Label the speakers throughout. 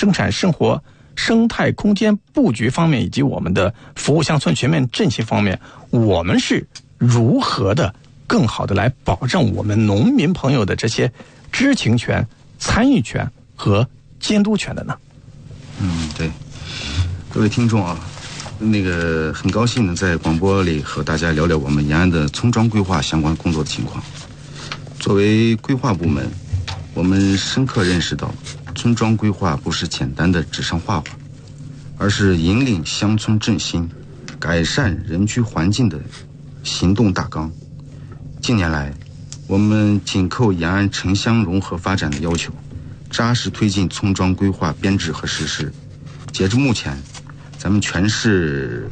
Speaker 1: 生产生活生态空间布局方面，以及我们的服务乡村全面振兴方面，我们是如何的更好的来保证我们农民朋友的这些知情权、参与权和监督权的呢？
Speaker 2: 对，各位听众啊，很高兴呢在广播里和大家聊聊我们延安的村庄规划相关工作的情况。作为规划部门，我们深刻认识到，村庄规划不是简单的纸上画画，而是引领乡村振兴、改善人居环境的行动大纲。近年来，我们紧扣延安城乡融合发展的要求，扎实推进村庄规划编制和实施。截至目前，咱们全市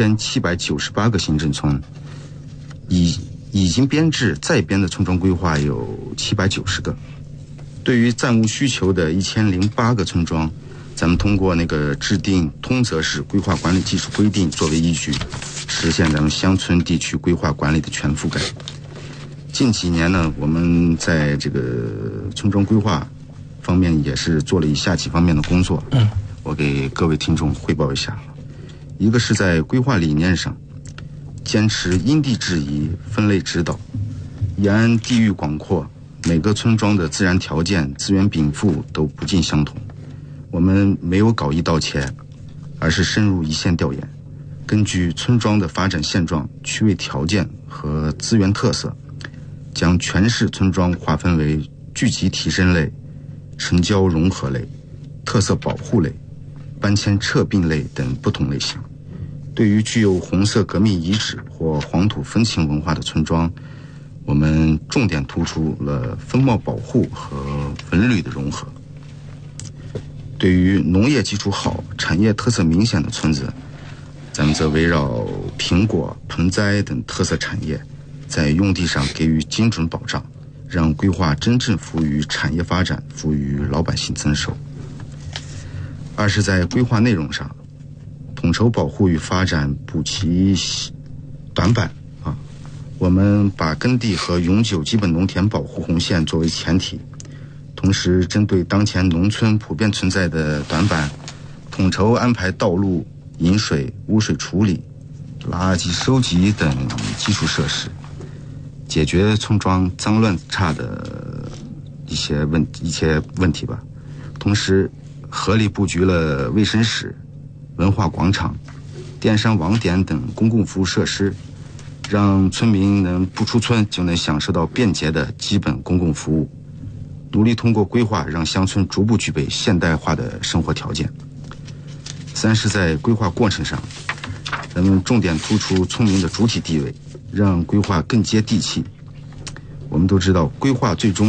Speaker 2: 1798个行政村，已经编制在编的村庄规划有790个。对于暂无需求的1008个村庄，咱们通过制定通则式规划管理技术规定作为依据，实现咱们乡村地区规划管理的全覆盖。近几年呢，我们在这个村庄规划方面也是做了以下几方面的工作，我给各位听众汇报一下。一个是在规划理念上，坚持因地制宜、分类指导。延安地域广阔，每个村庄的自然条件、资源禀赋都不尽相同。我们没有搞一刀切，而是深入一线调研，根据村庄的发展现状、区位条件和资源特色，将全市村庄划分为聚集提升类、城郊融合类、特色保护类、搬迁撤并类等不同类型。对于具有红色革命遗址或黄土风情文化的村庄，我们重点突出了风貌保护和文旅的融合。对于农业基础好、产业特色明显的村子，咱们则围绕苹果、盆栽等特色产业，在用地上给予精准保障，让规划真正服务于产业发展，服务于老百姓增收。二是在规划内容上，统筹保护与发展补齐短板我们把耕地和永久基本农田保护红线作为前提，同时针对当前农村普遍存在的短板，统筹安排道路、饮水、污水处理、垃圾收集等基础设施，解决村庄脏乱差的一些问题吧。同时合理布局了卫生室、文化广场、电商网点等公共服务设施，让村民能不出村就能享受到便捷的基本公共服务，努力通过规划让乡村逐步具备现代化的生活条件。三是在规划过程上，咱们重点突出村民的主体地位，让规划更接地气。我们都知道，规划最终